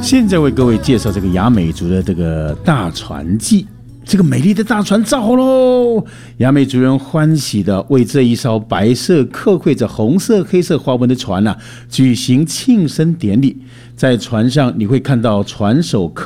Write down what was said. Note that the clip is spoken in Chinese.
现在为各位介绍这个雅美族的这个大船祭。这个美丽的大船造好喽！雅美族人欢喜的为这一艘白色刻绘着红色、黑色花纹的船举行庆生典礼。在船上，你会看到船手刻